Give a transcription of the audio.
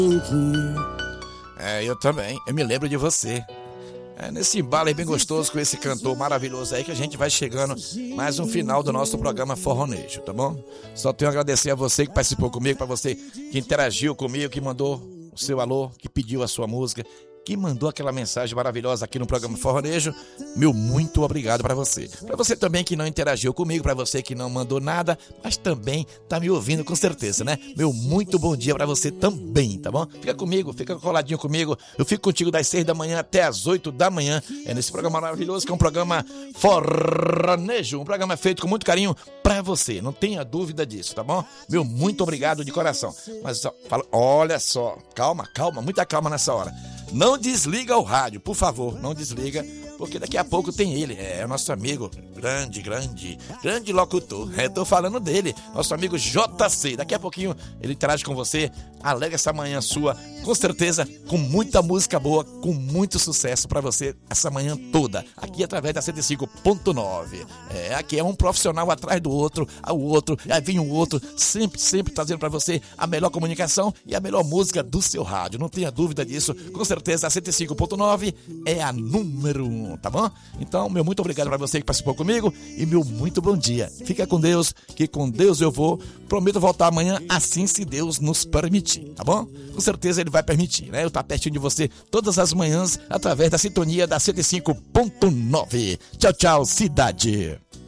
Eu também, eu me lembro de você. Nesse embalo aí bem gostoso com esse cantor maravilhoso aí que a gente vai chegando mais um final do nosso programa Forronejo, tá bom? Só tenho a agradecer a você que participou comigo, para você que interagiu comigo, que mandou o seu alô, que pediu a sua música, que mandou aquela mensagem maravilhosa aqui no programa Forronejo. Meu muito obrigado para você. Para você também que não interagiu comigo, para você que não mandou nada, mas também tá me ouvindo com certeza, né? Meu muito bom dia para você também, tá bom? Fica comigo, fica coladinho comigo. Eu fico contigo das 6 da manhã até as 8 da manhã. É nesse programa maravilhoso que é um programa Forronejo, um programa feito com muito carinho para você. Não tenha dúvida disso, tá bom? Meu muito obrigado de coração. Mas olha só, calma, muita calma nessa hora. Não desliga o rádio, por favor, não desliga, porque daqui a pouco tem ele, o nosso amigo, grande locutor, tô falando dele, nosso amigo JC, daqui a pouquinho ele interage com você, alegra essa manhã sua, com certeza, com muita música boa, com muito sucesso pra você essa manhã toda, aqui através da 105.9, aqui é um profissional atrás do outro, aí vem o outro, sempre trazendo pra você a melhor comunicação e a melhor música do seu rádio, não tenha dúvida disso, com certeza a 105.9 é a número 1, tá bom? Então, meu muito obrigado para você que participou comigo e meu muito bom dia. Fica com Deus, que com Deus eu vou. Prometo voltar amanhã, assim se Deus nos permitir, tá bom? Com certeza Ele vai permitir, né? Eu estou pertinho de você todas as manhãs através da sintonia da 105.9. Tchau, cidade.